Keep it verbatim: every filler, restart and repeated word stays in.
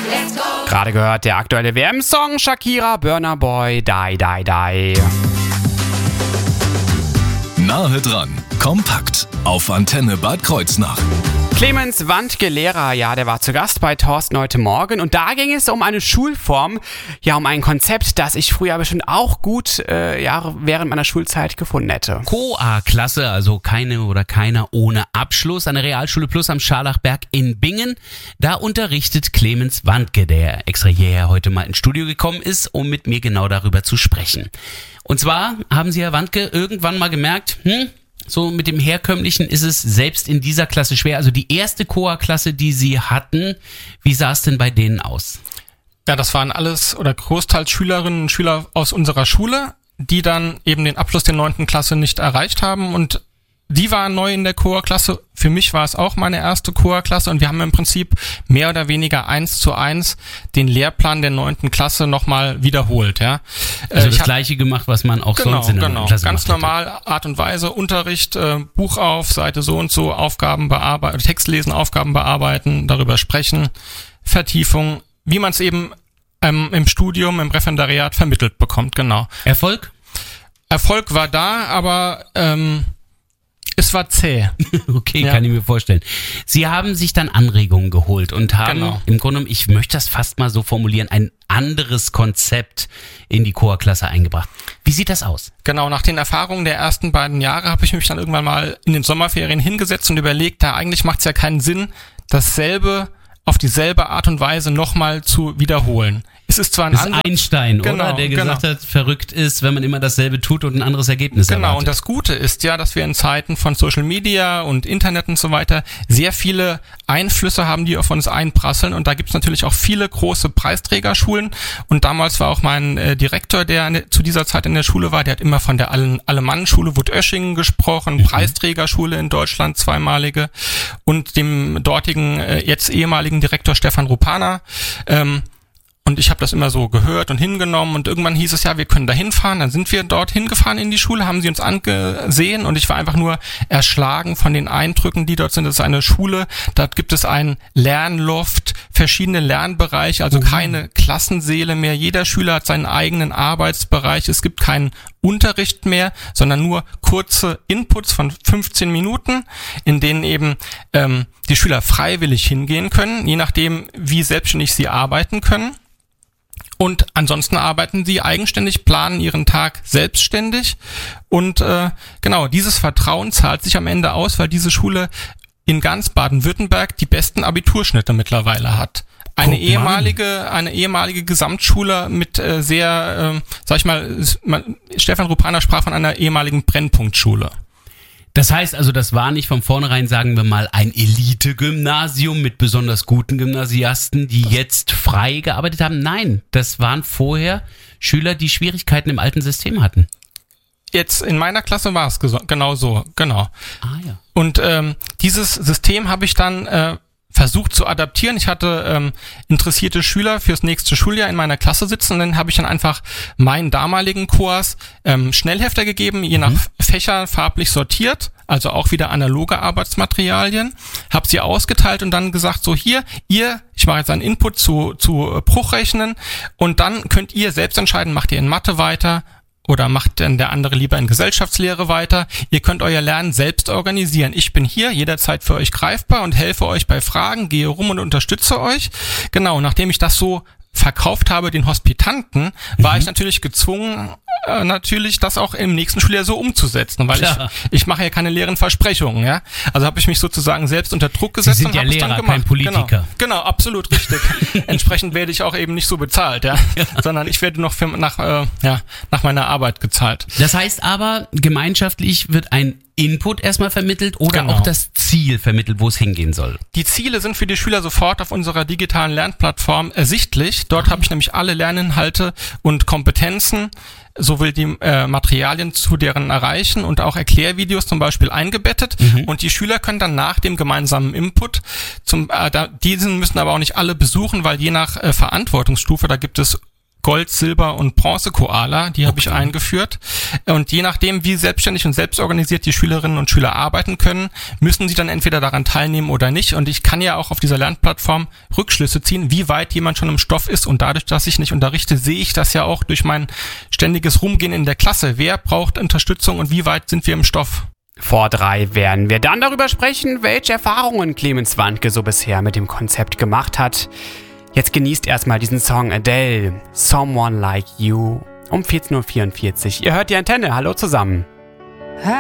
Gerade gehört der aktuelle W M-Song Shakira, Burna Boy, Die, Die, Die. Nahe dran, kompakt, auf Antenne Bad Kreuznach. Clemens Wandke, Lehrer, ja, der war zu Gast bei Thorsten heute Morgen und da ging es um eine Schulform, ja, um ein Konzept, das ich früher bestimmt auch gut, äh, ja, während meiner Schulzeit gefunden hätte. Co A-Klasse, also keine oder keiner ohne Abschluss, an der Realschule Plus am Scharlachberg in Bingen. Da unterrichtet Clemens Wandke, der extra hierher heute mal ins Studio gekommen ist, um mit mir genau darüber zu sprechen. Und zwar haben Sie, Herr Wandke, irgendwann mal gemerkt, hm, so mit dem Herkömmlichen ist es selbst in dieser Klasse schwer. Also die erste Co A-Klasse, die Sie hatten, wie sah es denn bei denen aus? Ja, das waren alles oder großteils Schülerinnen und Schüler aus unserer Schule, die dann eben den Abschluss der neunten Klasse nicht erreicht haben und die waren neu in der Co A-Klasse. Für mich war es auch meine erste Co A-Klasse und wir haben im Prinzip mehr oder weniger eins zu eins den Lehrplan der neunten Klasse nochmal wiederholt. Ja. Also äh, das Gleiche gemacht, was man auch genau, sonst in der genau, Klasse ganz gemacht normal, Art und Weise, Unterricht, äh, Buch auf, Seite so und so, Aufgaben bearbeiten, Text lesen, Aufgaben bearbeiten, darüber sprechen, Vertiefung, wie man es eben ähm, im Studium, im Referendariat vermittelt bekommt, genau. Erfolg? Erfolg war da, aber ähm, es war zäh. Okay, ja. Kann ich mir vorstellen. Sie haben sich dann Anregungen geholt und haben genau. im Grunde, ich möchte das fast mal so formulieren, ein anderes Konzept in die Co A-Klasse eingebracht. Wie sieht das aus? Genau, nach den Erfahrungen der ersten beiden Jahre habe ich mich dann irgendwann mal in den Sommerferien hingesetzt und überlegt, da eigentlich macht es ja keinen Sinn, dasselbe auf dieselbe Art und Weise nochmal zu wiederholen. Es ist zwar ein das ist Ansatz, Einstein, genau, oder? Der gesagt genau. hat, verrückt ist, wenn man immer dasselbe tut und ein anderes Ergebnis Genau, erwartet. und das Gute ist ja, dass wir in Zeiten von Social Media und Internet und so weiter sehr viele Einflüsse haben, die auf uns einprasseln. Und da gibt's natürlich auch viele große Preisträgerschulen. Und damals war auch mein äh, Direktor, der ne, zu dieser Zeit in der Schule war, der hat immer von der Alemann-Schule Wutöschingen gesprochen, mhm. Preisträgerschule in Deutschland, zweimalige. Und dem dortigen, äh, jetzt ehemaligen Direktor Stefan Rupana. Ähm, Und ich habe das immer so gehört und hingenommen und irgendwann hieß es ja, wir können da hinfahren. Dann sind wir dort hingefahren in die Schule, haben sie uns angesehen und ich war einfach nur erschlagen von den Eindrücken, die dort sind. Das ist eine Schule, dort gibt es einen Lernloft, verschiedene Lernbereiche, also mhm. keine Klassensäle mehr. Jeder Schüler hat seinen eigenen Arbeitsbereich. Es gibt keinen Unterricht mehr, sondern nur kurze Inputs von fünfzehn Minuten, in denen eben ähm, die Schüler freiwillig hingehen können, je nachdem, wie selbstständig sie arbeiten können. Und ansonsten arbeiten sie eigenständig, planen ihren Tag selbstständig. Und äh, genau, dieses Vertrauen zahlt sich am Ende aus, weil diese Schule in ganz Baden-Württemberg die besten Abiturschnitte mittlerweile hat. Eine oh, ehemalige, eine ehemalige Gesamtschule mit äh, sehr, äh, sag ich mal, man, Stefan Rupana sprach von einer ehemaligen Brennpunktschule. Das heißt also, das war nicht von vornherein, sagen wir mal, ein Elite-Gymnasium mit besonders guten Gymnasiasten, die jetzt frei gearbeitet haben. Nein, das waren vorher Schüler, die Schwierigkeiten im alten System hatten. Jetzt in meiner Klasse war es geso- genau so, genau. Ah ja. Und ähm, dieses System habe ich dann äh, versucht zu adaptieren. Ich hatte ähm, interessierte Schüler fürs nächste Schuljahr in meiner Klasse sitzen und dann habe ich dann einfach meinen damaligen Kurs ähm, Schnellhefter gegeben, je nach mhm. Fächer farblich sortiert, also auch wieder analoge Arbeitsmaterialien, habe sie ausgeteilt und dann gesagt, so hier, ihr, ich mache jetzt einen Input zu, zu Bruchrechnen und dann könnt ihr selbst entscheiden, macht ihr in Mathe weiter oder macht denn der andere lieber in Gesellschaftslehre weiter? Ihr könnt euer Lernen selbst organisieren. Ich bin hier jederzeit für euch greifbar und helfe euch bei Fragen, gehe rum und unterstütze euch. Genau, nachdem ich das so verkauft habe den Hospitanten, war mhm. ich natürlich gezwungen, äh, natürlich das auch im nächsten Schuljahr so umzusetzen, weil Klar. ich ich mache ja keine leeren Versprechungen, ja. Also habe ich mich sozusagen selbst unter Druck gesetzt. Sie sind und ja habe es Lehrer, dann gemacht. kein Politiker. Genau, genau, absolut richtig. Entsprechend werde ich auch eben nicht so bezahlt, ja, ja. sondern ich werde noch für, nach äh, ja nach meiner Arbeit gezahlt. Das heißt aber, gemeinschaftlich wird ein Input erstmal vermittelt oder genau. auch das Ziel vermittelt, wo es hingehen soll? Die Ziele sind für die Schüler sofort auf unserer digitalen Lernplattform ersichtlich. Dort habe ich nämlich alle Lerninhalte und Kompetenzen sowohl die äh, Materialien zu deren Erreichen und auch Erklärvideos zum Beispiel eingebettet. Mhm. Und die Schüler können dann nach dem gemeinsamen Input, zum, äh, da, diesen müssen aber auch nicht alle besuchen, weil je nach äh, Verantwortungsstufe, da gibt es Gold, Silber und Bronze-Koala. Die habe ich eingeführt. Und je nachdem, wie selbstständig und selbstorganisiert die Schülerinnen und Schüler arbeiten können, müssen sie dann entweder daran teilnehmen oder nicht. Und ich kann ja auch auf dieser Lernplattform Rückschlüsse ziehen, wie weit jemand schon im Stoff ist. Und dadurch, dass ich nicht unterrichte, sehe ich das ja auch durch mein ständiges Rumgehen in der Klasse. Wer braucht Unterstützung und wie weit sind wir im Stoff? Vor drei werden wir dann darüber sprechen, welche Erfahrungen Clemens Wandke so bisher mit dem Konzept gemacht hat. Jetzt genießt erstmal diesen Song Adele, Someone Like You, um vierzehn Uhr vierundvierzig. Ihr hört die Antenne. Hallo zusammen.